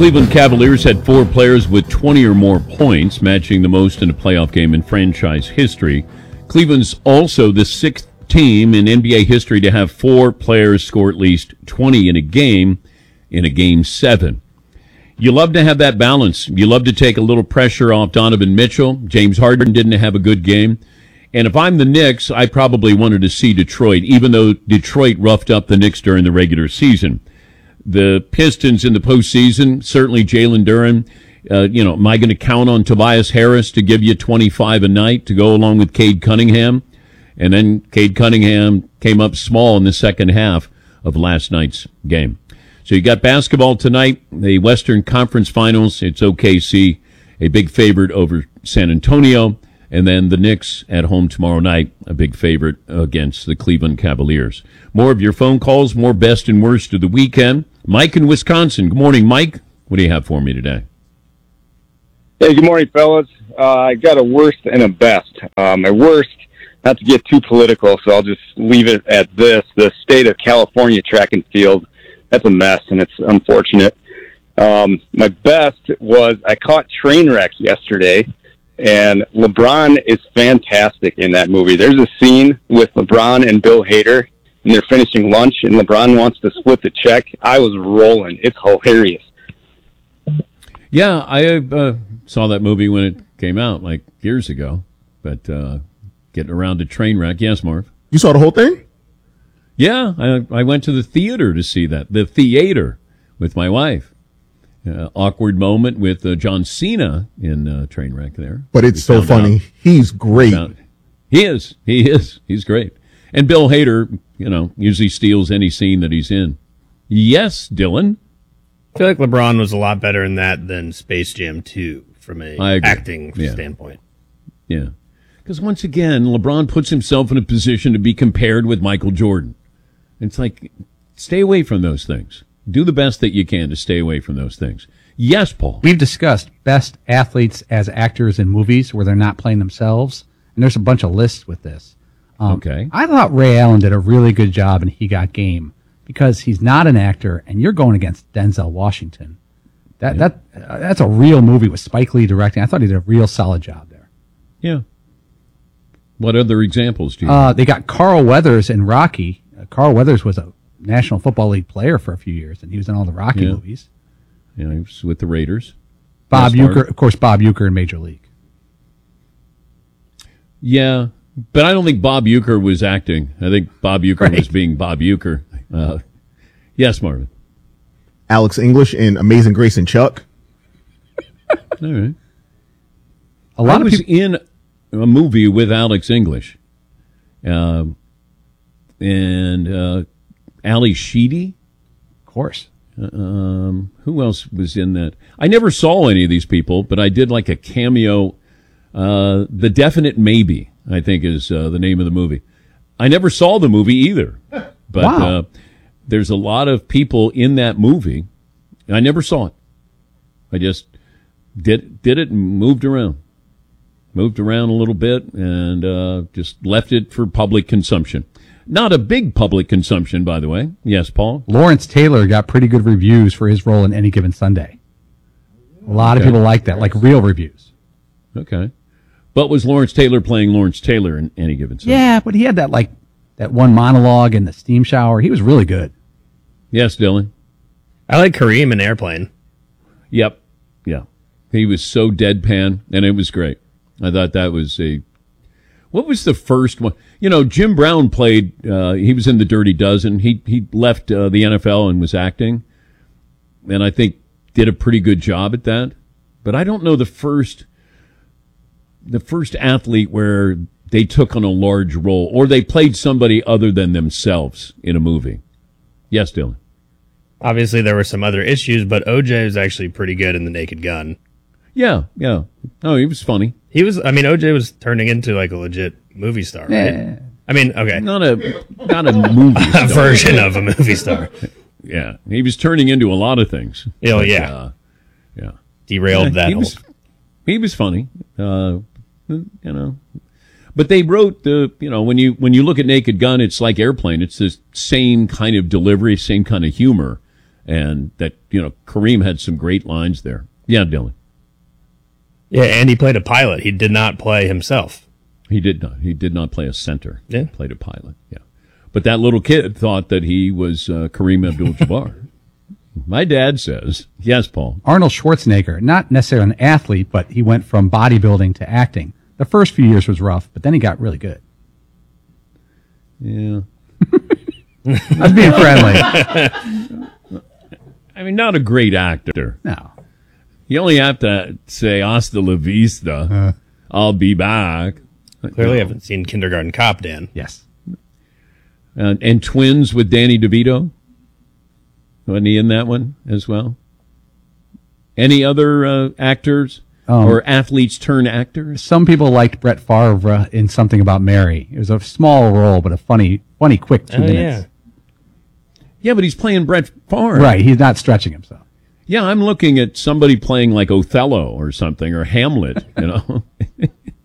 Cleveland Cavaliers had 4 players with 20 or more points, matching the most in a playoff game in franchise history. Cleveland's also the 6th team in NBA history to have 4 players score at least 20 in a Game 7. You love to have that balance. You love to take a little pressure off Donovan Mitchell. James Harden didn't have a good game. And if I'm the Knicks, I probably wanted to see Detroit, even though Detroit roughed up the Knicks during the regular season. The Pistons in the postseason, certainly Jalen Duren. Am I going to count on Tobias Harris to give you 25 a night to go along with Cade Cunningham? And then Cade Cunningham came up small in the second half of last night's game. So you got basketball tonight, the Western Conference Finals. It's OKC, a big favorite over San Antonio. And then the Knicks at home tomorrow night, a big favorite against the Cleveland Cavaliers. More of your phone calls, more best and worst of the weekend. Mike in Wisconsin. Good morning, Mike. What do you have for me today? Hey, good morning, fellas. I got a worst and a best. My worst, not to get too political, so I'll just leave it at this. The state of California track and field, that's a mess, and it's unfortunate. My best was I caught Trainwreck yesterday, and LeBron is fantastic in that movie. There's a scene with LeBron and Bill Hader, and they're finishing lunch, and LeBron wants to split the check. I was rolling. It's hilarious. Yeah, I saw that movie when it came out, like years ago. But getting around to Trainwreck, yes, Marv? You saw the whole thing? Yeah, I went to the theater to see that. The theater with my wife. Awkward moment with John Cena in Trainwreck there. But it's so funny. He's great. He is. He's great. And Bill Hader, usually steals any scene that he's in. Yes, Dylan? I feel like LeBron was a lot better in that than Space Jam 2 from a acting standpoint. Yeah. Because once again, LeBron puts himself in a position to be compared with Michael Jordan. It's like, stay away from those things. Do the best that you can to stay away from those things. Yes, Paul. We've discussed best athletes as actors in movies where they're not playing themselves, and there's a bunch of lists with this. Okay. I thought Ray Allen did a really good job in He Got Game because he's not an actor, and you're going against Denzel Washington. That's a real movie with Spike Lee directing. I thought he did a real solid job there. Yeah. What other examples do you have? They got Carl Weathers in Rocky. Carl Weathers was a National Football League player for a few years, and he was in all the Rocky movies. Yeah, he was with the Raiders. Bob Uecker, of course, Bob Uecker in Major League. Yeah, but I don't think Bob Uecker was acting. I think Bob Uecker was being Bob Uecker. Yes, Marvin. Alex English in Amazing Grace and Chuck. All right. A lot of people in a movie with Alex English. And Ali Sheedy. Of course. Who else was in that? I never saw any of these people, but I did like a cameo. The Definite Maybe, I think, is the name of the movie. I never saw the movie either, but wow. There's a lot of people in that movie. I never saw it. I just did it and moved around a little bit, and just left it for public consumption. Not a big public consumption, by the way. Yes, Paul? Lawrence Taylor got pretty good reviews for his role in Any Given Sunday. A lot of people like that, like real reviews. Okay. But was Lawrence Taylor playing Lawrence Taylor in Any Given Sunday? Yeah, but he had that one monologue in the steam shower. He was really good. Yes, Dylan? I like Kareem in Airplane. Yep. Yeah. He was so deadpan, and it was great. I thought that was what was the first one? Jim Brown played, he was in The Dirty Dozen. He left the NFL and was acting, and I think did a pretty good job at that. But I don't know the first athlete where they took on a large role or they played somebody other than themselves in a movie. Yes, Dylan? Obviously, there were some other issues, but OJ was actually pretty good in The Naked Gun. Yeah. Oh, he was funny. OJ was turning into like a legit movie star, right? Yeah. Okay. Not a movie star. A version of a movie star. Yeah. He was turning into a lot of things. Oh, yeah. Yeah. Derailed that. He was funny. But they wrote when you look at Naked Gun, it's like Airplane. It's the same kind of delivery, same kind of humor. and that, Kareem had some great lines there. Yeah, Dylan. Yeah, and he played a pilot. He did not play himself. He did not. He did not play a center. Yeah. He played a pilot. Yeah. But that little kid thought that he was Kareem Abdul-Jabbar. My dad says, yes, Paul. Arnold Schwarzenegger, not necessarily an athlete, but he went from bodybuilding to acting. The first few years was rough, but then he got really good. Yeah. I was being friendly. I mean, not a great actor. No. You only have to say, hasta la vista. I'll be back. Clearly haven't seen Kindergarten Cop, Dan. Yes. And Twins with Danny DeVito. Wasn't he in that one as well? Any other actors or athletes turn actors? Some people liked Brett Favre in Something About Mary. It was a small role, but a funny, quick 2 minutes. Yeah. Yeah, but he's playing Brett Favre. Right, he's not stretching himself. Yeah, I'm looking at somebody playing like Othello or something, or Hamlet,